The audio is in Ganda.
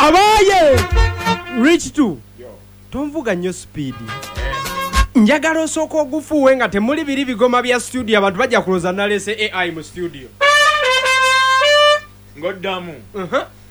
Abaye Rich 2 tonvuga nnyo speed njagala osooka ogufuuwe nga temuli biri bigoma bya studio abantu bajja kuloza nalese AI mu studio ngoddamu